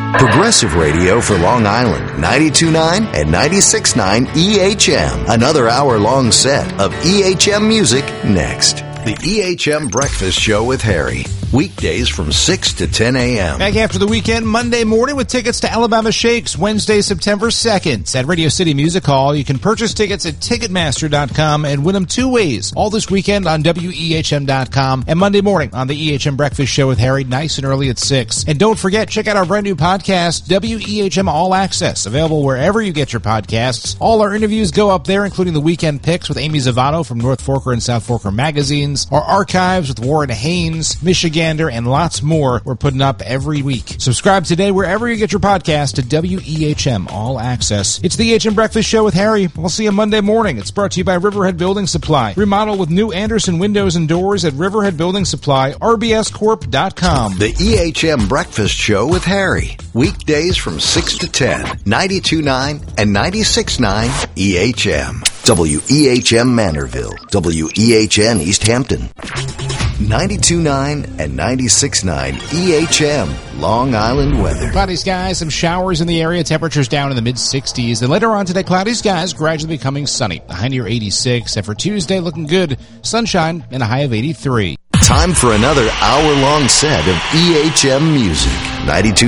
Progressive radio for Long Island, 92.9 and 96.9 EHM. Another hour-long set of EHM music next. The EHM Breakfast Show with Harry. Weekdays from 6 to 10 a.m. Back after the weekend, Monday morning with tickets to Alabama Shakes, Wednesday, September 2nd at Radio City Music Hall. You can purchase tickets at Ticketmaster.com and win them two ways. All this weekend on WEHM.com and Monday morning on the EHM Breakfast Show with Harry, nice and early at 6. And don't forget, check out our brand new podcast, WEHM All Access, available wherever you get your podcasts. All our interviews go up there, including the weekend picks with Amy Zavato from North Forker and South Forker magazines, our archives with Warren Haynes, Michigan, and lots more we're putting up every week. Subscribe today wherever you get your podcast to WEHM All Access. It's the EHM Breakfast Show with Harry. We'll see you Monday morning. It's brought to you by Riverhead Building Supply. Remodel with new Anderson windows and doors at Riverhead Building Supply, rbscorp.com. The EHM Breakfast Show with Harry. Weekdays from 6 to 10, 92.9 and 96.9 EHM. WEHM Manorville, WEHN East Hampton. 92.9 and 96.9 EHM, Long Island weather. Cloudy skies, some showers in the area, temperatures down in the mid-60s. And later on today, cloudy skies gradually becoming sunny. A high near 86. And for Tuesday, looking good. Sunshine and a high of 83. Time for another hour-long set of EHM music. 92.9